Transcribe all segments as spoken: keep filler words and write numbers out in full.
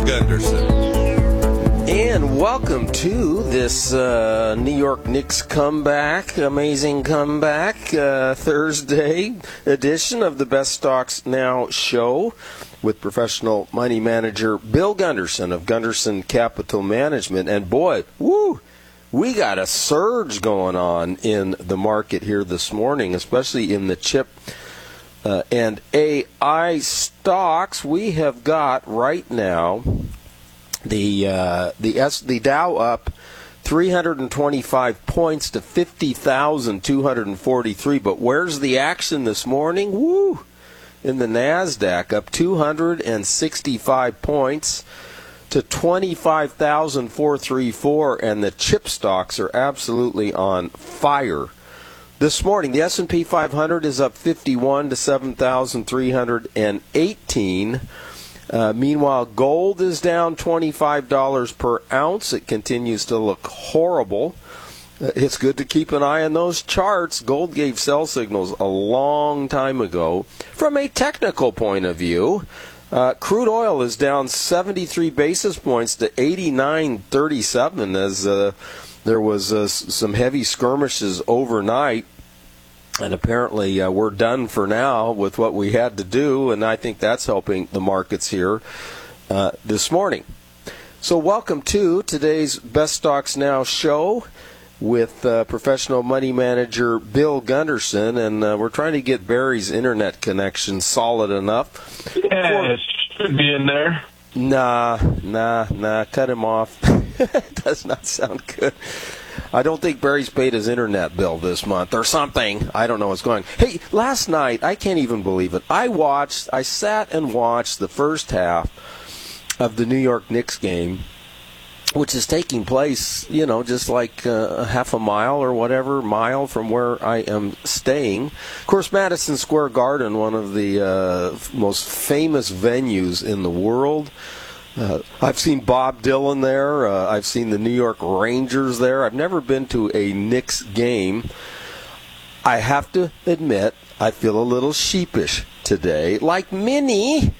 Gunderson. And welcome to this uh, New York Knicks comeback, amazing comeback, uh, Thursday edition of the Best Stocks Now show with professional money manager Bill Gunderson of Gunderson Capital Management. And boy, woo, we got a surge going on in the market here this morning, especially in the chip uh, and A I stocks. We have got right now The uh, the S the Dow up three hundred twenty-five points to fifty thousand two hundred forty-three. But where's the action this morning? Woo! In the Nasdaq, up two hundred sixty-five points to twenty-five thousand four hundred thirty-four, and the chip stocks are absolutely on fire. This morning, the S and P five hundred is up fifty-one to seven thousand three hundred eighteen. Uh, meanwhile, gold is down twenty-five dollars per ounce. It continues to look horrible. Uh, it's good to keep an eye on those charts. Gold gave sell signals a long time ago. From a technical point of view, uh, crude oil is down seventy-three basis points to eighty-nine thirty-seven as uh, there was uh, some heavy skirmishes overnight. And apparently uh, we're done for now with what we had to do, and I think that's helping the markets here uh, this morning. So welcome to today's Best Stocks Now show with uh, professional money manager Bill Gunderson, and uh, we're trying to get Barry's internet connection solid enough. Yeah, it should be in there. Nah, nah, nah, cut him off. It does not sound good. I don't think Barry's paid his internet bill this month or something. I don't know what's going on. Hey, last night, I can't even believe it. I watched, I sat and watched the first half of the New York Knicks game, which is taking place, you know, just like uh, half a mile or whatever mile from where I am staying. Of course, Madison Square Garden, one of the uh, most famous venues in the world. Uh, I've seen Bob Dylan there. Uh, I've seen the New York Rangers there. I've never been to a Knicks game. I have to admit, I feel a little sheepish today. Like many,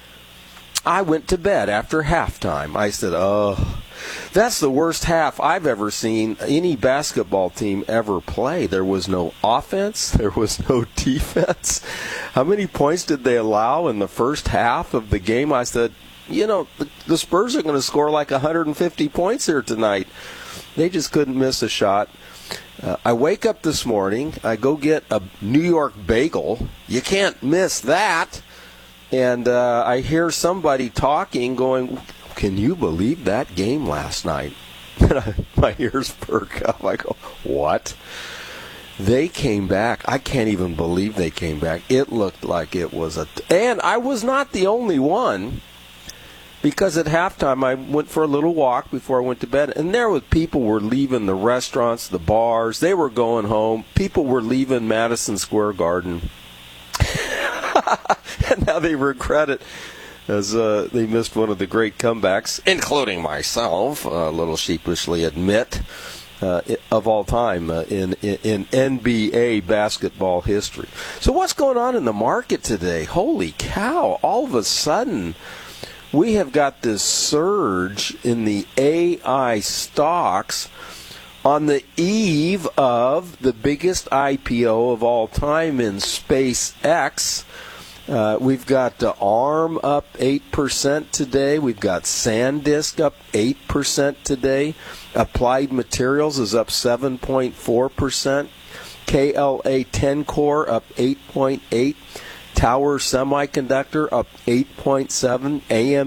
I went to bed after halftime. I said, oh, that's the worst half I've ever seen any basketball team ever play. There was no offense. There was no defense. How many points did they allow in the first half of the game? I said, you know, the, the Spurs are going to score like one hundred fifty points here tonight. They just couldn't miss a shot. Uh, I wake up this morning. I go get a New York bagel. You can't miss that. And uh, I hear somebody talking, going, can you believe that game last night? And I, my ears perk up. I go, what? They came back. I can't even believe they came back. It looked like it was a... T- and I was not the only one. Because at halftime, I went for a little walk before I went to bed, and there were people were leaving the restaurants, the bars. They were going home. People were leaving Madison Square Garden. And now they regret it as uh, they missed one of the great comebacks, including myself, a uh, little sheepishly admit, uh, of all time uh, in, in, in N B A basketball history. So what's going on in the market today? Holy cow, all of a sudden... we have got this surge in the A I stocks on the eve of the biggest I P O of all time in SpaceX. Uh, we've got the ARM up eight percent today. We've got SanDisk up eight percent today. Applied Materials is up seven point four percent. K L A ten Core up eight point eight percent. Tower Semiconductor up eight point seven. A M